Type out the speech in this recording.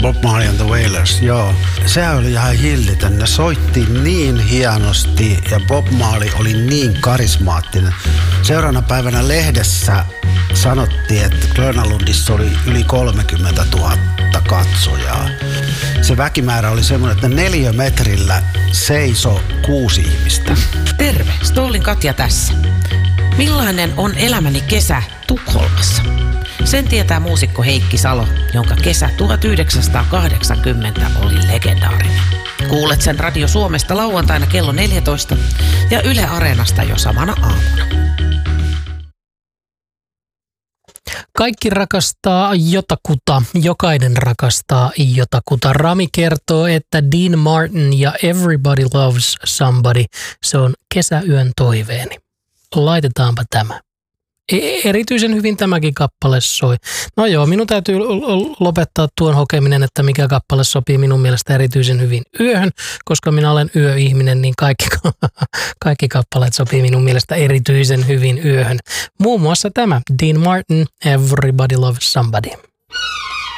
Bob Marley and the Wailers, joo. Sehän oli ihan hillitön. Ne soitti niin hienosti ja Bob Marley oli niin karismaattinen. Seuraavana päivänä lehdessä sanottiin, että Grönalundissa oli yli 30 000 katsojaa. Se väkimäärä oli semmoinen, että 4 metrillä seisoi 6 ihmistä. Terve, Stoolin Katja tässä. Millainen on elämäni kesä Tukholmassa? Sen tietää muusikko Heikki Salo, jonka kesä 1980 oli legendaarinen. Kuulet sen Radio Suomesta lauantaina kello 14 ja Yle Areenasta jo samana aamuna. Kaikki rakastaa jotakuta, jokainen rakastaa jotakuta. Rami kertoo, että Dean Martin ja Everybody Loves Somebody, se on kesäyön toiveeni. Laitetaanpa tämä. Erityisen hyvin tämäkin kappale soi. No joo, minun täytyy lopettaa tuon hokeminen, että mikä kappale sopii minun mielestä erityisen hyvin yöhön, koska minä olen yöihminen, niin kaikki kappaleet sopii minun mielestä erityisen hyvin yöhön. Muun muassa tämä Dean Martin, Everybody Loves Somebody.